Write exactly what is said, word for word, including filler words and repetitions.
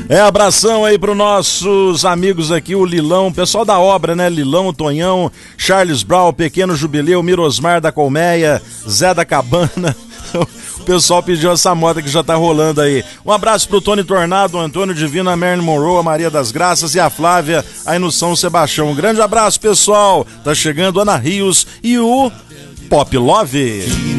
É, abração aí pros nossos amigos aqui, o Lilão, pessoal da obra, né? Lilão, Tonhão, Charles Brown, Pequeno Jubileu, Mirosmar da Colmeia, Zé da Cabana. O pessoal pediu essa moda que já tá rolando aí. Um abraço pro Tony Tornado, o Antônio Divino, a Marilyn Monroe, a Maria das Graças e a Flávia aí no São Sebastião. Um grande abraço, pessoal. Tá chegando Ana Rios e o Pop Love.